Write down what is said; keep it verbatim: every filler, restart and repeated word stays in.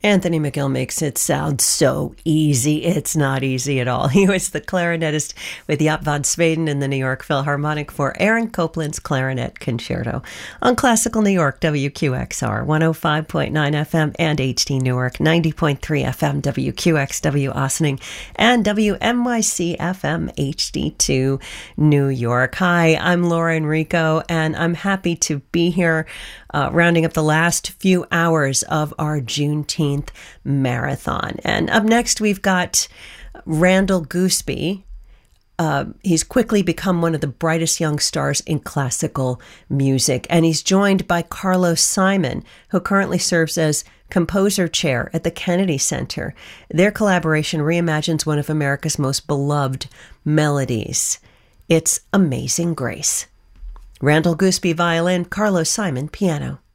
Anthony McGill makes it sound so easy. It's not easy at all. He was the clarinetist with Jaap van Zweden in the New York Philharmonic for Aaron Copland's Clarinet Concerto on Classical New York, W Q X R, one oh five point nine F M and H D Newark, ninety point three F M, W Q X W Ossining, and W M Y C F M H D two New York. Hi, I'm Laura Enrico, and I'm happy to be here uh, rounding up the last few hours of our Juneteenth marathon. And up next, we've got Randall Goosby. Uh, he's quickly become one of the brightest young stars in classical music, and he's joined by Carlos Simon, who currently serves as composer chair at the Kennedy Center. Their collaboration reimagines one of America's most beloved melodies. It's Amazing Grace. Randall Goosby, violin, Carlos Simon, piano.